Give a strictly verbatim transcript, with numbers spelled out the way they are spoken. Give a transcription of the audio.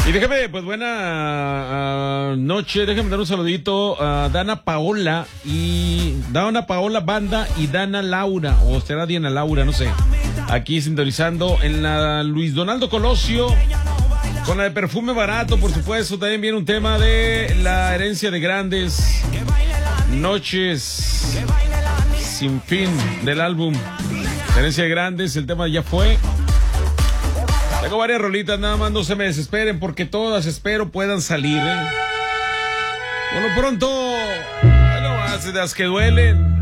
Y déjame, pues buena uh, noche, déjame dar un saludito a Dana Paola y Dana Paola Banda y Dana Laura, o será Diana Laura, no sé. Aquí sintonizando en la Luis Donaldo Colosio, con la de Perfume Barato, por supuesto. También viene un tema de La Herencia de Grandes, Noches Sin Fin, del álbum Herencia de Grandes. El tema ya fue. Tengo varias rolitas, nada más no se me desesperen porque todas espero puedan salir, ¿eh? Bueno, pronto, bueno, más de las que duelen.